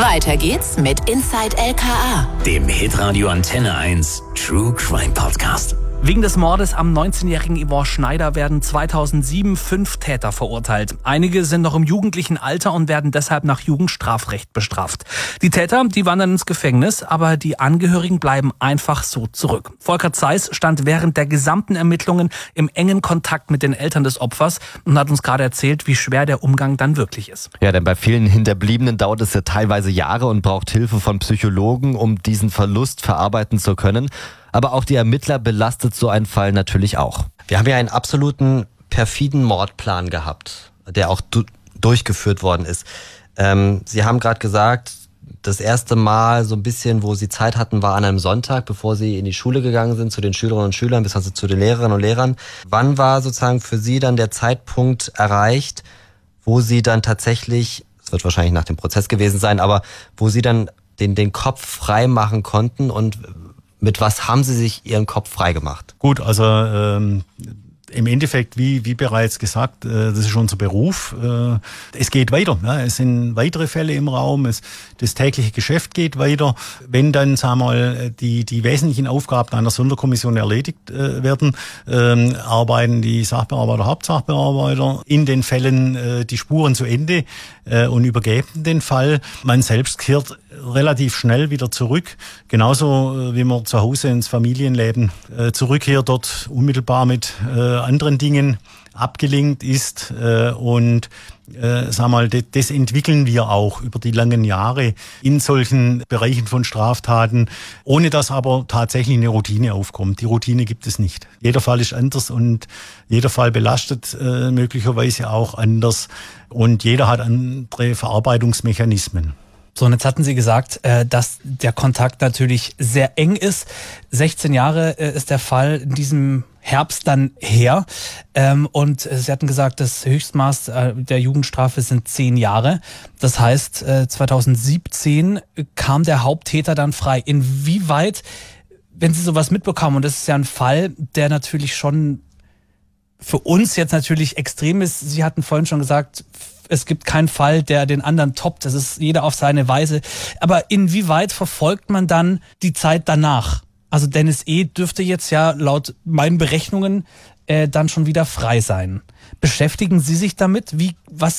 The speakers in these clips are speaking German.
Weiter geht's mit Inside LKA, dem Hitradio Antenne 1 True Crime Podcast. Wegen des Mordes am 19-jährigen Yvonne Schneider werden 2007 5 Täter verurteilt. Einige sind noch im jugendlichen Alter und werden deshalb nach Jugendstrafrecht bestraft. Die Täter, die wandern ins Gefängnis, aber die Angehörigen bleiben einfach so zurück. Volker Zeiss stand während der gesamten Ermittlungen im engen Kontakt mit den Eltern des Opfers und hat uns gerade erzählt, wie schwer der Umgang dann wirklich ist. Ja, denn bei vielen Hinterbliebenen dauert es ja teilweise Jahre und braucht Hilfe von Psychologen, um diesen Verlust verarbeiten zu können. Aber auch die Ermittler belastet so ein Fall natürlich auch. Wir haben ja einen absoluten perfiden Mordplan gehabt, der auch durchgeführt worden ist. Sie haben gerade gesagt, das erste Mal so ein bisschen, wo Sie Zeit hatten, war an einem Sonntag, bevor Sie in die Schule gegangen sind, zu den Schülerinnen und Schülern, bis zu den Lehrerinnen und Lehrern. Wann war sozusagen für Sie dann der Zeitpunkt erreicht, wo Sie dann tatsächlich, es wird wahrscheinlich nach dem Prozess gewesen sein, aber wo Sie dann den Kopf frei machen konnten und mit was haben Sie sich Ihren Kopf frei gemacht? Gut, also im Endeffekt, wie bereits gesagt, das ist unser Beruf. Es geht weiter. Ja. Es sind weitere Fälle im Raum. Das tägliche Geschäft geht weiter. Wenn dann, sagen wir mal, die wesentlichen Aufgaben einer Sonderkommission erledigt werden, arbeiten die Sachbearbeiter, Hauptsachbearbeiter in den Fällen die Spuren zu Ende und übergeben den Fall. Man selbst kehrt relativ schnell wieder zurück. Genauso wie man zu Hause ins Familienleben zurückkehrt, dort unmittelbar mit anderen Dingen abgelenkt ist und das entwickeln wir auch über die langen Jahre in solchen Bereichen von Straftaten, ohne dass aber tatsächlich eine Routine aufkommt. Die Routine gibt es nicht. Jeder Fall ist anders und jeder Fall belastet möglicherweise auch anders und jeder hat andere Verarbeitungsmechanismen. So, und jetzt hatten Sie gesagt, dass der Kontakt natürlich sehr eng ist. 16 Jahre ist der Fall in diesem Herbst dann her. Und Sie hatten gesagt, das Höchstmaß der Jugendstrafe sind 10 Jahre. Das heißt, 2017 kam der Haupttäter dann frei. Inwieweit, wenn Sie sowas mitbekommen, und das ist ja ein Fall, der natürlich schon für uns jetzt natürlich extrem ist. Sie hatten vorhin schon gesagt, es gibt keinen Fall, der den anderen toppt. Das ist jeder auf seine Weise. Aber inwieweit verfolgt man dann die Zeit danach? Also Dennis E. dürfte jetzt ja laut meinen Berechnungen dann schon wieder frei sein. Beschäftigen Sie sich damit? Wie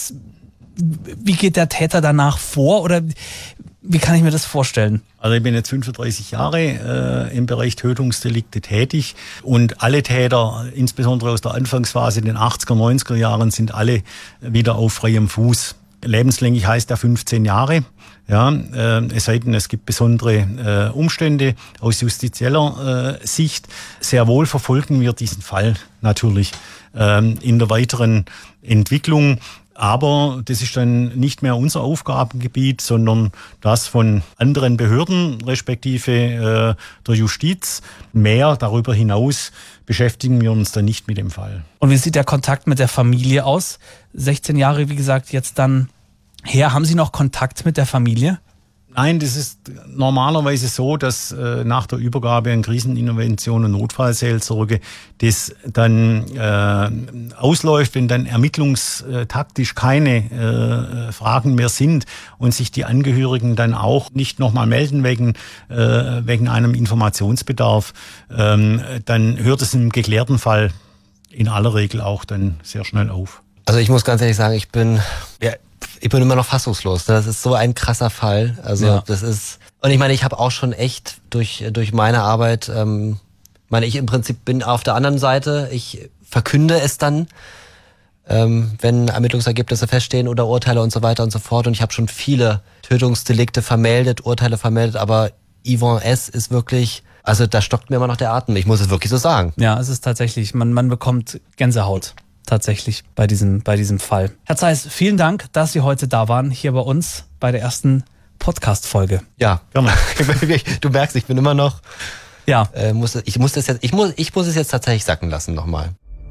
geht der Täter danach vor? Oder wie kann ich mir das vorstellen? Also ich bin jetzt 35 Jahre im Bereich Tötungsdelikte tätig und alle Täter, insbesondere aus der Anfangsphase in den 80er, 90er Jahren, sind alle wieder auf freiem Fuß. Lebenslänglich heißt ja 15 Jahre. Ja, es sei denn, es gibt besondere Umstände aus justizieller Sicht. Sehr wohl verfolgen wir diesen Fall natürlich in der weiteren Entwicklung. Aber das ist dann nicht mehr unser Aufgabengebiet, sondern das von anderen Behörden, respektive der Justiz. Mehr darüber hinaus beschäftigen wir uns dann nicht mit dem Fall. Und wie sieht der Kontakt mit der Familie aus? 16 Jahre, wie gesagt, jetzt dann her. Haben Sie noch Kontakt mit der Familie? Nein, das ist normalerweise so, dass nach der Übergabe an Krisenintervention und Notfallseelsorge das dann ausläuft, wenn dann ermittlungstaktisch keine Fragen mehr sind und sich die Angehörigen dann auch nicht nochmal melden wegen einem Informationsbedarf, dann hört es im geklärten Fall in aller Regel auch dann sehr schnell auf. Also ich muss ganz ehrlich sagen, ich bin immer noch fassungslos. Das ist so ein krasser Fall. Also ja. Das ist, und ich meine, ich habe auch schon echt durch meine Arbeit, ich im Prinzip bin auf der anderen Seite, ich verkünde es dann, wenn Ermittlungsergebnisse feststehen oder Urteile und so weiter und so fort. Und ich habe schon viele Tötungsdelikte vermeldet, Urteile vermeldet, aber Yvonne S. ist wirklich, also da stockt mir immer noch der Atem. Ich muss es wirklich so sagen. Ja, es ist tatsächlich, man bekommt Gänsehaut. Tatsächlich bei diesem Fall. Herr Zeiss, vielen Dank, dass Sie heute da waren, hier bei uns bei der ersten Podcast-Folge. Ja, gerne. Du merkst, ich bin immer noch. Ja. Ich muss es jetzt tatsächlich sacken lassen nochmal.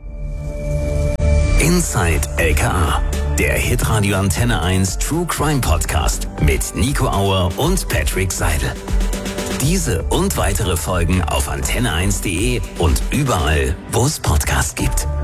Inside LKA, der Hitradio Antenne 1 True Crime Podcast mit Nico Auer und Patrick Seidel. Diese und weitere Folgen auf antenne1.de und überall, wo es Podcasts gibt.